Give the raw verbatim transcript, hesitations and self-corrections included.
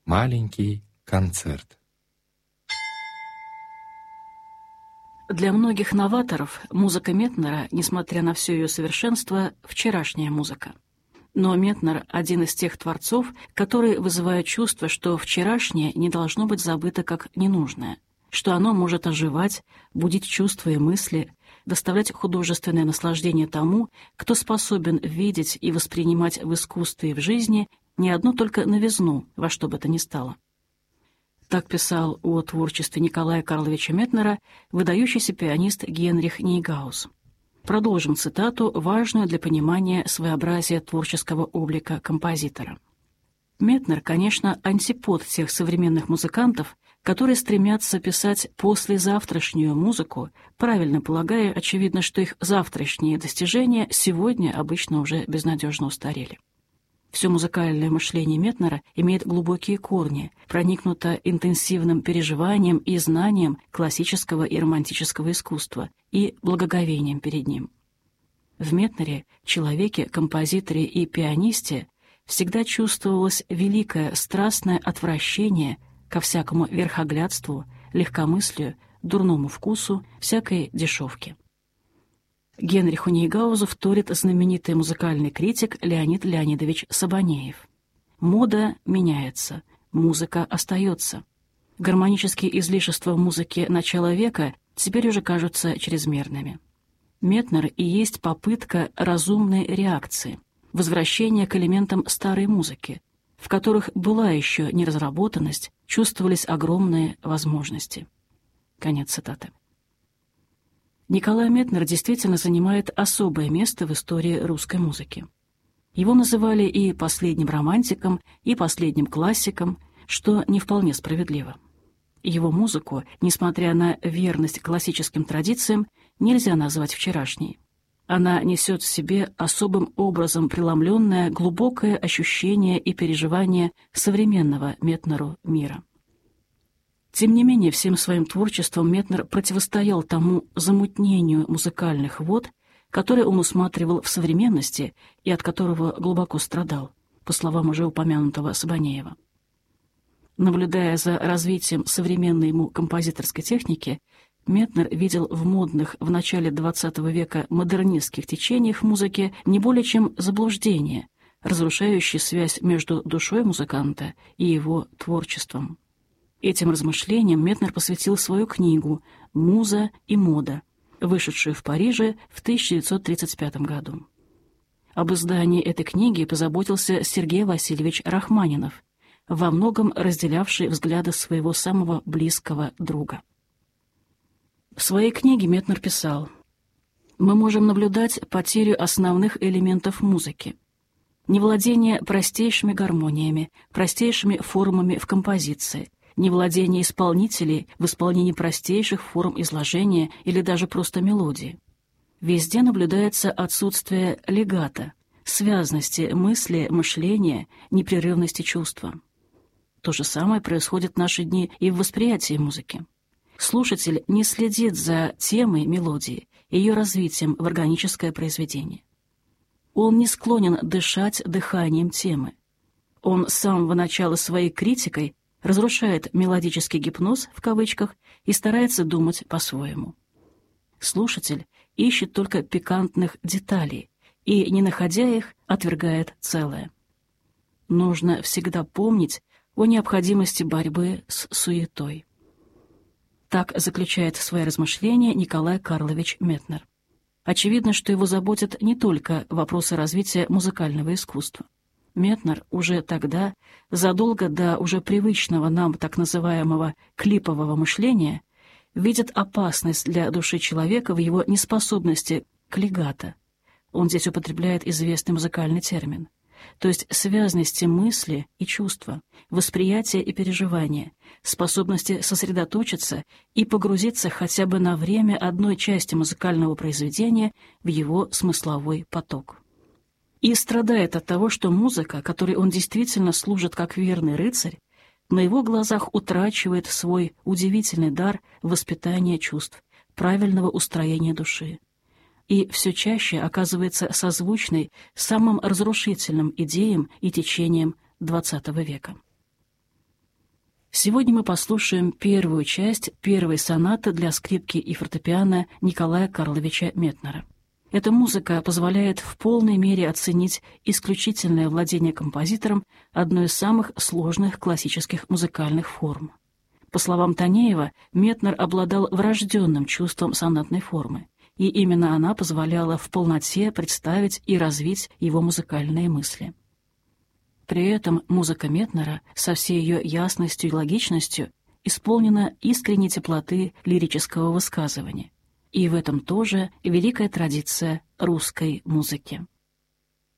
Маленький концерт. Для многих новаторов музыка Метнера, несмотря на все ее совершенство, вчерашняя музыка. Но Метнер – один из тех творцов, которые вызывают чувство, что вчерашнее не должно быть забыто как ненужное, что оно может оживать, будить чувства и мысли, доставлять художественное наслаждение тому, кто способен видеть и воспринимать в искусстве и в жизни не одну только новизну, во что бы то ни стало. Так писал о творчестве Николая Карловича Метнера выдающийся пианист Генрих Нейгаус. Продолжим цитату, важную для понимания своеобразия творческого облика композитора. Метнер, конечно, антипод тех современных музыкантов, которые стремятся писать послезавтрашнюю музыку, правильно полагая, очевидно, что их завтрашние достижения сегодня обычно уже безнадежно устарели. Все музыкальное мышление Метнера имеет глубокие корни, проникнуто интенсивным переживанием и знанием классического и романтического искусства и благоговением перед ним. В Метнере, человеке, композиторе и пианисте всегда чувствовалось великое страстное отвращение ко всякому верхоглядству, легкомыслию, дурному вкусу, всякой дешевке. Генриху Нейгаузу вторит знаменитый музыкальный критик Леонид Леонидович Сабанеев. Мода меняется, музыка остается. Гармонические излишества музыки начала века теперь уже кажутся чрезмерными. Метнер и есть попытка разумной реакции, возвращения к элементам старой музыки, в которых была еще неразработанность, чувствовались огромные возможности. Конец цитаты. Николай Метнер действительно занимает особое место в истории русской музыки. Его называли и последним романтиком, и последним классиком, что не вполне справедливо. Его музыку, несмотря на верность классическим традициям, нельзя назвать вчерашней. Она несет в себе особым образом преломленное глубокое ощущение и переживание современного Метнеру мира. Тем не менее, всем своим творчеством Метнер противостоял тому замутнению музыкальных вод, которое он усматривал в современности и от которого глубоко страдал, по словам уже упомянутого Сабанеева. Наблюдая за развитием современной ему композиторской техники, Метнер видел в модных в начале двадцатого века модернистских течениях музыки не более чем заблуждение, разрушающее связь между душой музыканта и его творчеством. Этим размышлениям Метнер посвятил свою книгу «Муза и мода», вышедшую в Париже в тысяча девятьсот тридцать пятом году. Об издании этой книги позаботился Сергей Васильевич Рахманинов, во многом разделявший взгляды своего самого близкого друга. В своей книге Метнер писал: «Мы можем наблюдать потерю основных элементов музыки, невладение простейшими гармониями, простейшими формами в композиции, невладение исполнителей в исполнении простейших форм изложения или даже просто мелодии. Везде наблюдается отсутствие легато, связности мысли, мышления, непрерывности чувства. То же самое происходит в наши дни и в восприятии музыки. Слушатель не следит за темой мелодии, ее развитием в органическое произведение. Он не склонен дышать дыханием темы. Он с самого начала своей критикой разрушает мелодический гипноз, в кавычках, и старается думать по-своему. Слушатель ищет только пикантных деталей и, не находя их, отвергает целое. Нужно всегда помнить о необходимости борьбы с суетой». Так заключает свои размышления Николай Карлович Метнер. Очевидно, что его заботят не только вопросы развития музыкального искусства. Метнер уже тогда, задолго до уже привычного нам так называемого клипового мышления, видит опасность для души человека в его неспособности к легато. Он здесь употребляет известный музыкальный термин. То есть связности мысли и чувства, восприятия и переживания, способности сосредоточиться и погрузиться хотя бы на время одной части музыкального произведения в его смысловой поток. И страдает от того, что музыка, которой он действительно служит как верный рыцарь, на его глазах утрачивает свой удивительный дар воспитания чувств, правильного устроения души. И все чаще оказывается созвучной самым разрушительным идеям и течениям двадцатого века. Сегодня мы послушаем первую часть первой сонаты для скрипки и фортепиано Николая Карловича Метнера. Эта музыка позволяет в полной мере оценить исключительное владение композитором одной из самых сложных классических музыкальных форм. По словам Танеева, Метнер обладал врожденным чувством сонатной формы, и именно она позволяла в полноте представить и развить его музыкальные мысли. При этом музыка Метнера со всей ее ясностью и логичностью исполнена искренней теплоты лирического высказывания. И в этом тоже великая традиция русской музыки.